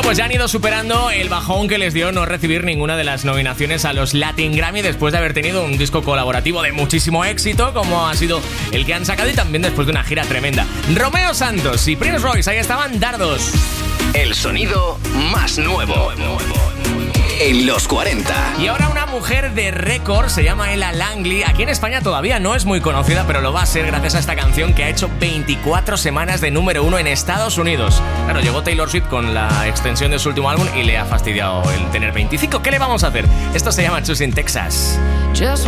Pues ya han ido superando el bajón que les dio no recibir ninguna de las nominaciones a los Latin Grammy después de haber tenido un disco colaborativo de muchísimo éxito, como ha sido el que han sacado, y también después de una gira tremenda. Romeo Santos y Prince Royce, ahí estaban, Dardos. El sonido más nuevo en los 40. Y ahora una mujer de récord, se llama Ella Langley. Aquí en España todavía no es muy conocida, pero lo va a ser gracias a esta canción que ha hecho 24 semanas de número 1 en Estados Unidos. Claro, llegó Taylor Swift con la extensión de su último álbum y le ha fastidiado el tener 25. ¿Qué le vamos a hacer? Esto se llama Choosing Texas.